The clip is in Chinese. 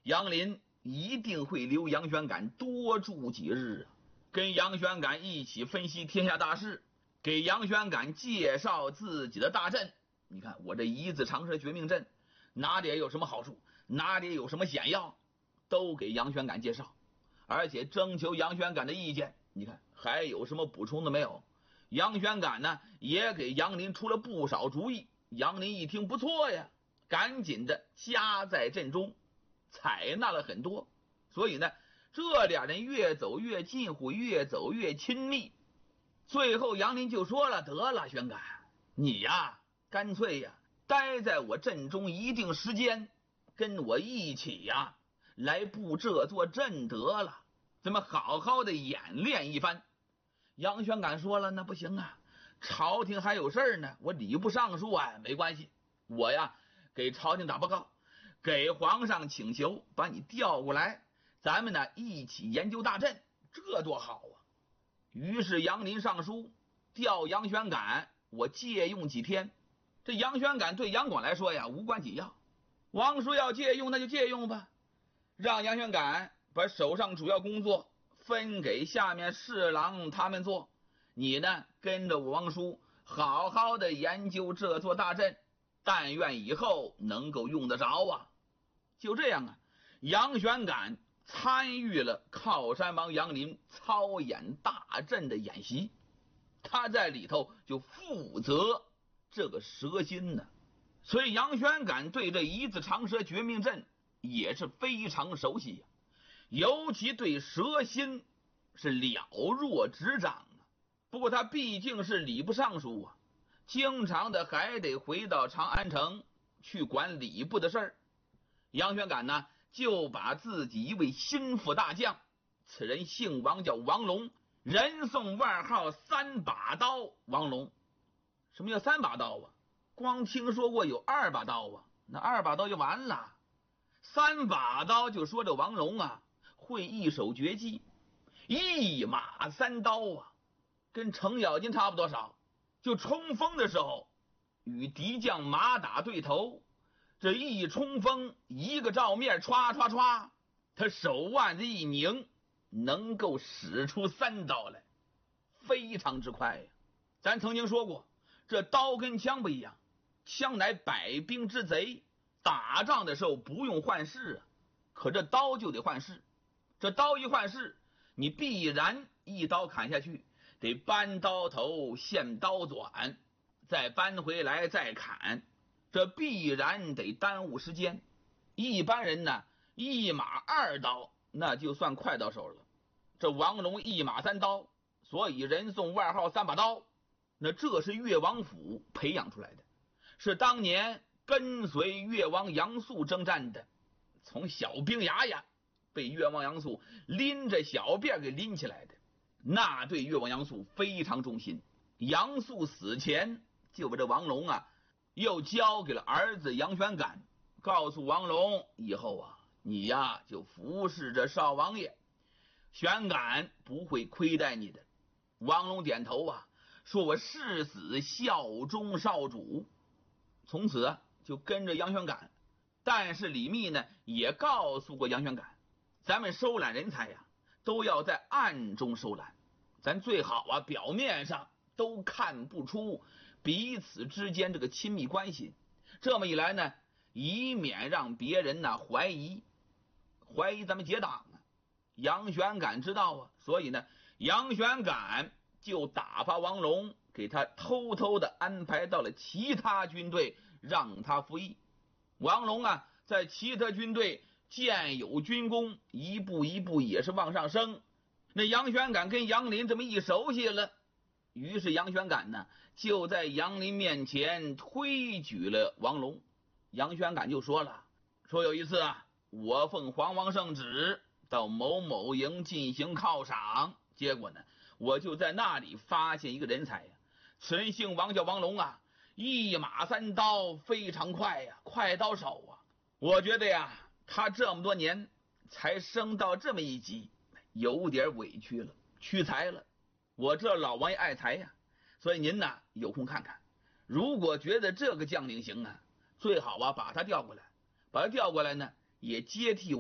杨林一定会留杨玄感多住几日啊，跟杨玄感一起分析天下大事，给杨玄感介绍自己的大阵。你看我这一字长蛇绝命阵哪里有什么好处，哪里有什么险要，都给杨玄感介绍，而且征求杨玄感的意见。你看还有什么补充的没有？杨玄感呢也给杨林出了不少主意。杨林一听不错呀，赶紧的加在阵中，采纳了很多。所以呢这俩人越走越近乎，越走越亲密。最后杨林就说了，得了玄感，你呀干脆呀待在我阵中一定时间，跟我一起呀来布这座阵得了，咱们好好的演练一番。杨玄感说了，那不行啊，朝廷还有事呢，我礼部尚书啊，没关系，我呀给朝廷打报告，给皇上请求把你调过来，咱们呢一起研究大阵，这多好啊。于是杨林上书调杨玄感，我借用几天。这杨玄感对杨广来说呀无关紧要，王叔要借用那就借用吧，让杨玄感把手上主要工作分给下面侍郎他们做，你呢跟着我王叔好好的研究这座大阵，但愿以后能够用得着啊。就这样啊，杨玄感参与了靠山王杨林操演大阵的演习，他在里头就负责这个蛇心呢。所以杨玄感对这一字长蛇绝命阵也是非常熟悉呀，尤其对蛇心是了若指掌啊。不过他毕竟是礼部尚书啊，经常的还得回到长安城去管礼部的事儿。杨玄感呢就把自己一位心腹大将，此人姓王，叫王龙，人送外号三把刀王龙。什么叫三把刀啊？光听说过有二把刀啊，那二把刀就完了。三把刀就说这王龙啊会一手绝技，一马三刀啊，跟程咬金差不多少。就冲锋的时候与敌将马打对头，这一冲锋一个照面歘歘歘，他手腕子一拧，能够使出三刀来，非常之快呀。咱曾经说过，这刀跟枪不一样，枪乃百兵之贼，打仗的时候不用换式啊，可这刀就得换式。这刀一换式，你必然一刀砍下去，得搬刀头现刀转，再搬回来再砍，这必然得耽误时间。一般人呢一马二刀那就算快到手了，这王龙一马三刀，所以人送外号三把刀。那这是越王府培养出来的，是当年跟随越王杨素征战的，从小兵衙呀被越王杨素拎着小辫给拎起来的，那对越王杨素非常忠心。杨素死前就把这王龙啊又交给了儿子杨玄感，告诉王龙，以后啊你呀就服侍着少王爷，玄感不会亏待你的。王龙点头啊，说我誓死效忠少主。从此啊就跟着杨玄感。但是李密呢也告诉过杨玄感，咱们收揽人才呀都要在暗中收揽，咱最好啊表面上都看不出彼此之间这个亲密关系，这么一来呢以免让别人呢怀疑咱们结党啊。杨玄感知道啊，所以呢杨玄感就打发王龙给他偷偷的安排到了其他军队，让他服役。王龙啊在其他军队建有军功，一步一步也是往上升。那杨玄感跟杨林这么一熟悉了，于是杨玄感呢就在杨林面前推举了王龙。杨玄感就说了，说有一次啊我奉黄王圣旨到某某营进行犒赏，结果呢我就在那里发现一个人才呀，此人姓王，叫王龙啊，一马三刀，非常快呀，快刀手啊。我觉得呀他这么多年才升到这么一级，有点委屈了，屈才了。我这老王爷爱才呀，所以您呢有空看看，如果觉得这个将领行啊，最好啊把他调过来，呢也接替